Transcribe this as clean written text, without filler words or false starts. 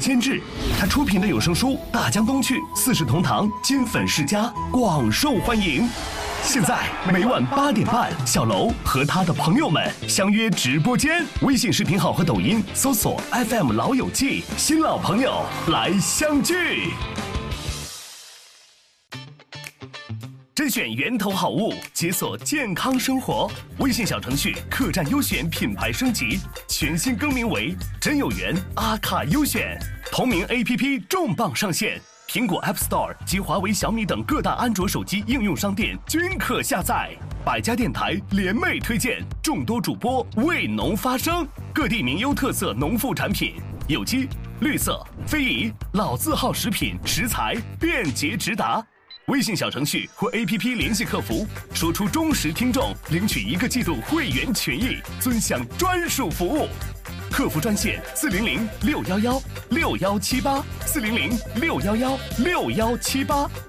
监制。他出品的有声书《大江东去》《四世同堂》《金粉世家》广受欢迎。现在每晚8点半，小楼和他的朋友们相约直播间，微信视频号和抖音搜索 FM 老友记，新老朋友来相聚。甄选源头好物，解锁健康生活。微信小程序客栈优选品牌升级，全新更名为真有缘阿卡优选。同名 APP 重磅上线，苹果 App Store 及华为、小米等各大安卓手机应用商店均可下载。百家电台联袂推荐，众多主播为农发声，各地名优特色农副产品，有机、绿色、非遗、老字号食品食材便捷直达。微信小程序或 APP 联系客服，说出忠实听众，领取1个季度会员权益，尊享专属服务。客服专线400-611-6178，400-611-6178。